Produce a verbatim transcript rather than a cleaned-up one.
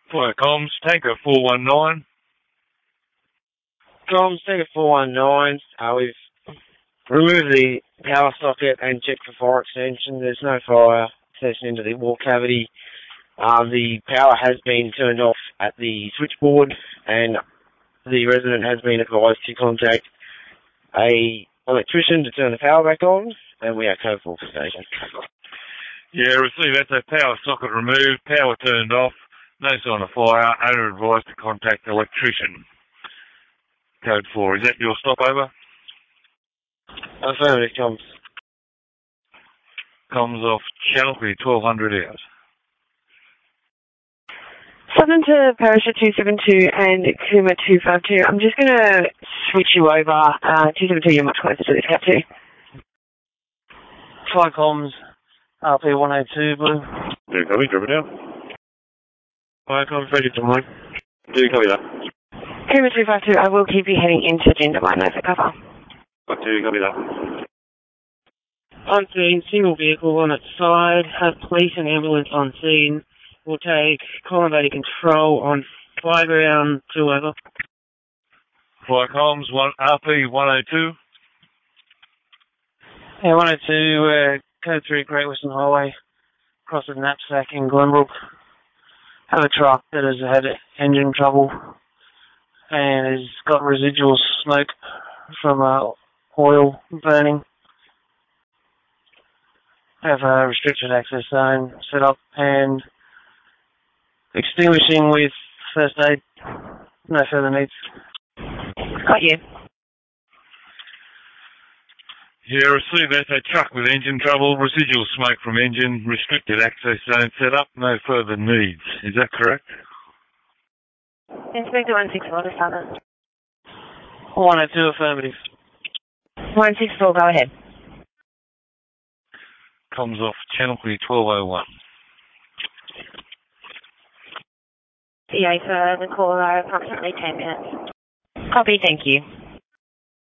Fire comms, Tanker four one nine. Comms, Tanker four one nine. Uh, we've removed the power socket and checked for fire extension. There's no fire extension into the wall cavity. Uh, the power has been turned off at the switchboard, and the resident has been advised to contact a electrician to turn the power back on, and we are code four for station. Yeah, receive that. So power socket removed, power turned off, no sign of fire, owner advised to contact electrician. Code four. Is that your stopover? Affirmative, comms. Comms off channel for twelve hundred hours. Southern to Parachute two seven two and Kuma two five two. I'm just going to switch you over. Uh, two seven two, you're much closer to the Cat two. Fire comms, R P one oh two, Blue. Do copy, drop it down. Fire comms, ready to mine. Do copy that. Kuma two five two, I will keep you heading into gender line over cover. Do copy that. On scene, single vehicle on its side, have police and ambulance on scene. We'll take collimating control on Flyground two over. Fire comms, one R P one oh two. Yeah, one oh two, uh, code three, Great Western Highway, across the Knapsack in Glenbrook. Have a truck that has had engine trouble and has got residual smoke from uh, oil burning. Have a restricted access zone set up and extinguishing with first aid. No further needs. Got you. Yeah, receive that. A truck with engine trouble, residual smoke from engine, restricted access zone set up, no further needs. Is that correct? Inspector one six four to Southern. one oh two, affirmative. one six four, go ahead. Comms off channel for twelve oh one. Yeah, so the call are approximately ten minutes. Copy, thank you.